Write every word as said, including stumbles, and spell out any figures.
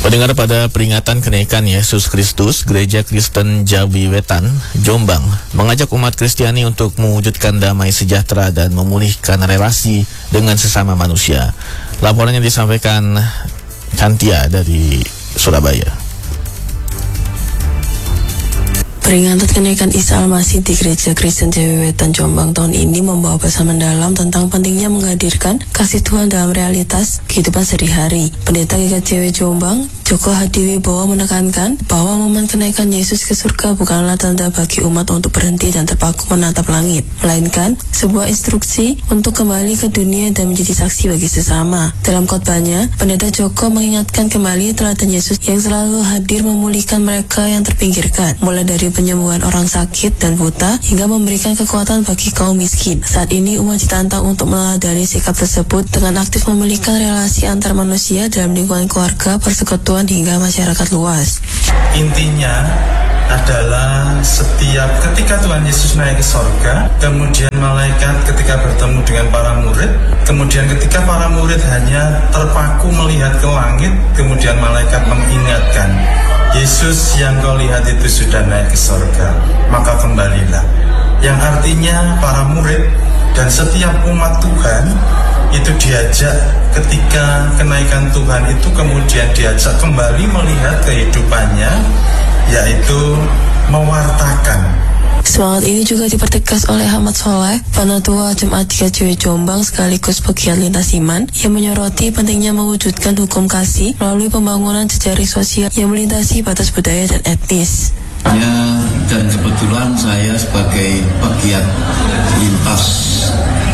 Pendengar, pada peringatan kenaikan Yesus Kristus, Gereja Kristen Jawi Wetan, Jombang, mengajak umat Kristiani untuk mewujudkan damai sejahtera dan memulihkan relasi dengan sesama manusia. Laporannya disampaikan Cantia dari Surabaya. Peringatan kenaikan Isa Al-Masih di Gereja Kristen Jawi Wetan Jombang tahun ini membawa pesan mendalam tentang pentingnya menghadirkan kasih Tuhan dalam realitas kehidupan sehari-hari. Pendeta G K J W Jombang, Joko Hadiwibowo, menekankan bahwa momen kenaikan Yesus ke surga bukanlah tanda bagi umat untuk berhenti dan terpaku menatap langit, melainkan sebuah instruksi untuk kembali ke dunia dan menjadi saksi bagi sesama. Dalam khotbahnya, Pendeta Joko mengingatkan kembali teladan Yesus yang selalu hadir memulihkan mereka yang terpinggirkan, mulai dari penyembuhan orang sakit dan buta hingga memberikan kekuatan bagi kaum miskin. Saat ini umat ditantang untuk meneladani sikap tersebut dengan aktif memulihkan relasi antar manusia dalam lingkungan keluarga, persekutuan hingga masyarakat luas. Intinya adalah setiap ketika Tuhan Yesus naik ke sorga, kemudian malaikat ketika bertemu dengan para murid, kemudian ketika para murid hanya terpaku melihat ke langit, kemudian malaikat mengingatkan, Yesus yang kau lihat itu sudah naik ke sorga, maka kembalilah. Yang artinya para murid dan setiap umat Tuhan itu diajak ketika kenaikan Tuhan itu kemudian diajak kembali melihat kehidupannya, yaitu mewartakan. Semangat ini juga dipertegas oleh Ahmad Soleh, Panatua Jemaat G K J W Jombang sekaligus pegiat lintas iman, yang menyoroti pentingnya mewujudkan hukum kasih melalui pembangunan jejaring sosial yang melintasi batas budaya dan etnis. Ya, dan kebetulan saya sebagai pegiat lintas